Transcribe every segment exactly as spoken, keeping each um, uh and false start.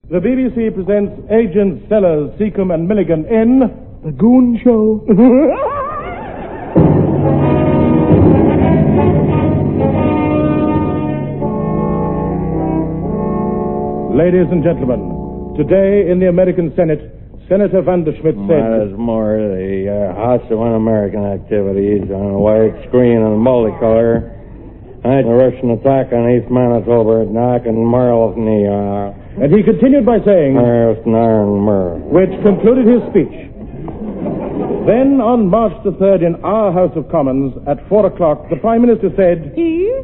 The B B C presents Agents Sellers, Seacombe and Milligan in The Goon Show. Ladies and gentlemen, today in the American Senate, Senator Vanderschmidt said... There's more of the uh, House of Un-American activities on a white screen and multicolor. I the Russian attack on East Manitoba, knock and Merle from the... Uh, and he continued by saying... Which concluded his speech. Then, on March the third, in our House of Commons, at four o'clock, the Prime Minister said... He?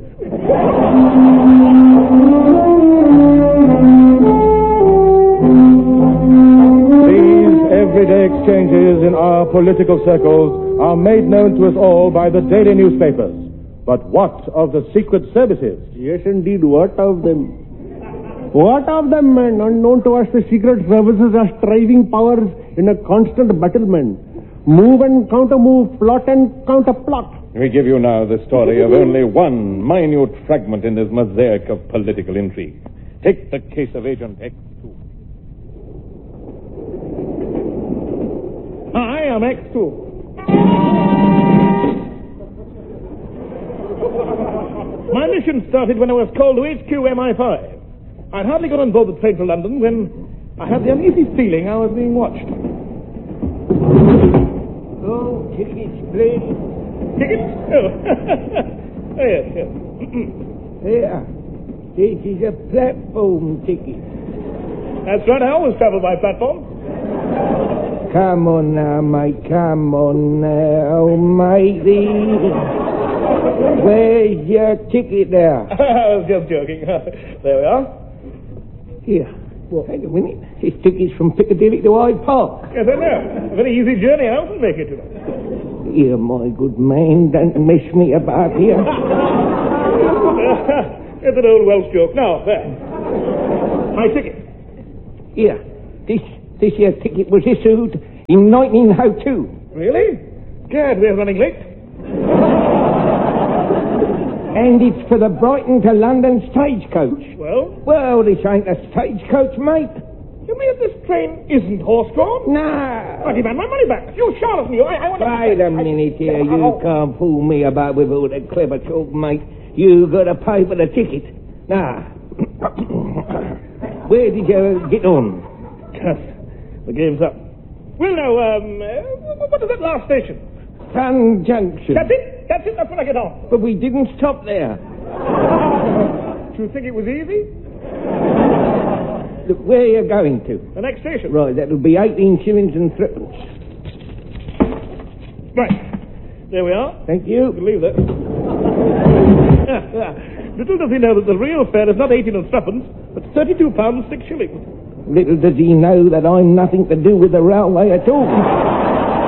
These everyday exchanges in our political circles are made known to us all by the daily newspapers. But what of the secret services? Yes, indeed. What of them? What of them, man? Unknown to us, the secret services are striving powers in a constant battlement. Move and counter-move, plot and counter-plot. We give you now the story of only one minute fragment in this mosaic of political intrigue. Take the case of Agent X two. I am X two. My mission started when I was called to H Q M I five. I'd hardly got on board the train for London when I had the uneasy feeling I was being watched. Oh, tickets, please. Tickets? Oh. Oh, yes, yes. Here. This is a platform ticket. That's right, I always travel by platform. Come on now, mate, come on now, matey. Where's your ticket now? I was just joking. There we are. Here. Well, hang a minute. This ticket's from Piccadilly to Hyde Park. Yes, I know. A very easy journey. I often make it to. Here, my good man, don't mess me about here. It's an old Welsh joke. Now, there. My ticket. Here. This this here ticket was issued in nineteen oh two. Really? Gad, we're running late. And it's for the Brighton to London stagecoach. Well? Well, this ain't a stagecoach, mate. You mean this train isn't horse-drawn? Nah. I demand my money back. You charlatan, you. I, I want to... Wait a minute here. You can't fool me about with all that clever talk, mate. You got to pay for the ticket. Now, where did you get on? The game's up. Well, now, um, uh, what is that last station? Sun Junction. That's it. That's it. That's when I get on. But we didn't stop there. Do you think it was easy? Look, where are you going to? The next station. Right, that'll be eighteen shillings and threepence. Right. There we are. Thank you. Believe that. Little does he know that the real fare is not eighteen and threepence, but thirty-two pounds six shillings. Little does he know that I'm nothing to do with the railway at all.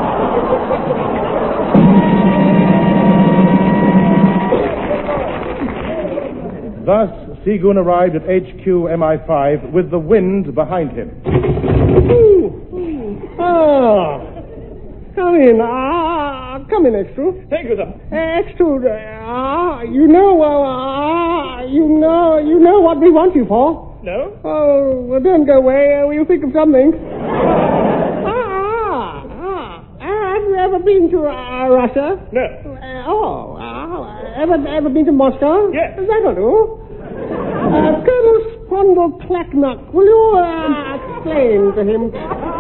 Thus, Seagoon arrived at H Q M I five with the wind behind him. Ooh. Ooh. Ah. Come in. Ah. Come in, X two. Thank you, sir. Uh, X two. Ah. You know, ah. You know, you know what we want you for. No? Oh, well, don't go away. Uh, we'll think of something. ah, ah, ah. Have you ever been to uh, Russia? No. Uh, oh, uh, ever ever been to Moscow? Yes. That'll do. Uh, Colonel Spondle Clacknuck, will you uh, explain to him?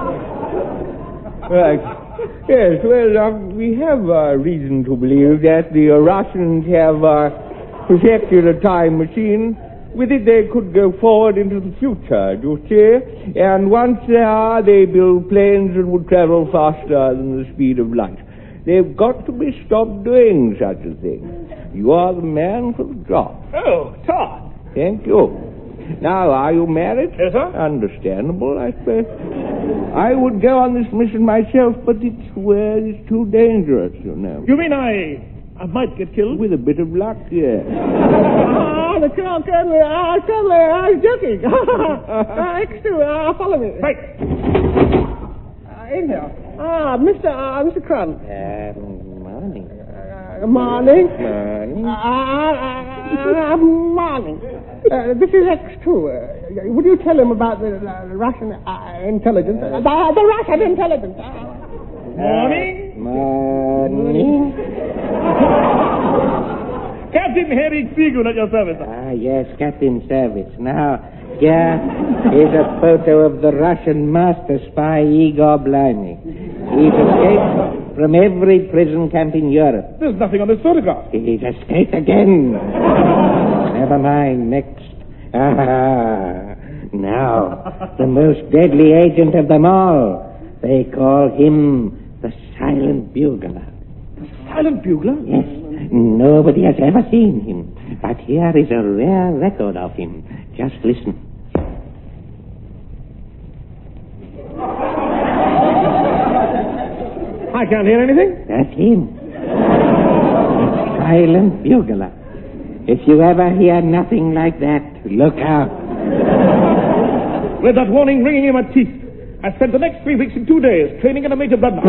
Right. Yes, well, uh, we have uh, reason to believe that the uh, Russians have uh, perfected a time machine. With it, they could go forward into the future, do you see? And once there, they build planes that would travel faster than the speed of light. They've got to be stopped doing such a thing. You are the man for the job. Oh, Todd. Thank you. Now, are you married? Yes, sir. Understandable, I suppose. I would go on this mission myself, but it's well, it's too dangerous, you know. You mean I... I might get killed? With a bit of luck, yes. Ah, the Colonel, Colonel, ah, Colonel, I was joking. uh, X two, uh, follow me. Right. Uh, in here. Ah, Mister Uh, Mister Crumb. Uh, morning. Uh, morning. Morning. Uh, uh, uh, morning. Uh, this is X two. Uh, would you tell him about the uh, Russian uh, intelligence? Uh, the, the Russian intelligence. Uh, Morning. Morning. Captain Harry Spiegel at your service. Ah, yes, Captain Service. Now, here is a photo of the Russian master spy Igor Blimey. He's escaped from every prison camp in Europe. There's nothing on this photograph. He's escaped again. Never mind, next. Ah, now, the most deadly agent of them all. They call him the Silent Bugler. The Silent Bugler? Yes, nobody has ever seen him. But here is a rare record of him. Just listen. I can't hear anything. That's him. The Silent Bugler. If you ever hear nothing like that, look out. With that warning ringing in my teeth, I spent the next three weeks in two days training in a major bloodbath.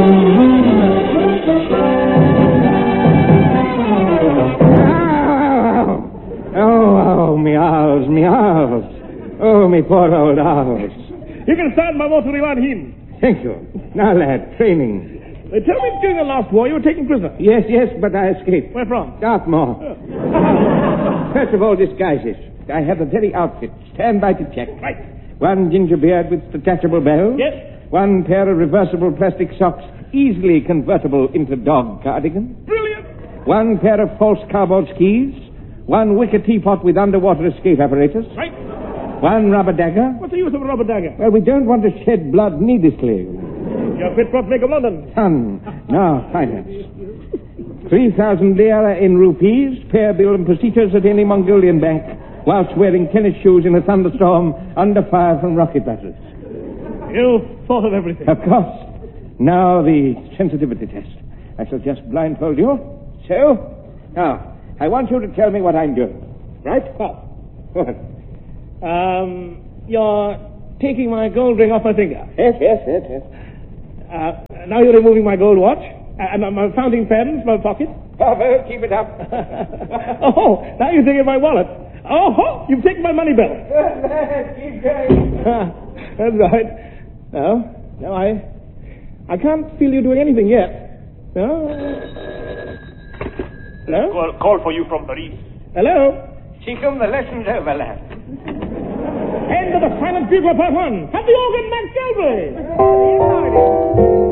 Oh, oh, oh, me owls, me owls. Oh, me poor old owls. You can start my motor on him. Thank you. Now, lad, training. They tell me during the last war you were taken prisoner. Yes, yes, but I escaped. Where from? Dartmoor. Oh. First of all, disguises. I have the very outfit. Stand by to check. Right. One ginger beard with detachable bells. Yes. One pair of reversible plastic socks, easily convertible into dog cardigan. Brilliant. One pair of false cardboard skis. One wicker teapot with underwater escape apparatus. Right. One rubber dagger. What's the use of a rubber dagger? Well, we don't want to shed blood needlessly. You're fit for Bank of London. Son, now, finance. Three thousand lira in rupees, payable in pesetas at any Mongolian bank, whilst wearing tennis shoes in a thunderstorm under fire from rocket batteries. You thought of everything. Of course. Now the sensitivity test. I shall just blindfold you. So, now, I want you to tell me what I'm doing. Right? What? What? Um, you're taking my gold ring off my finger. Yes, yes, yes, yes. Uh, now you're removing my gold watch, and uh, my fountain pen from my pocket. Bravo, keep it up. Oh, now you're taking my wallet. Oh, you've taken my money belt. Keep going. That's right. No, no, I, I can't feel you doing anything yet. No. Hello? Call, call for you from Paris. Hello? Chikum, the lesson's over, lad. End of the Silent Bugler Part One. Have the organ, Max Galbraith.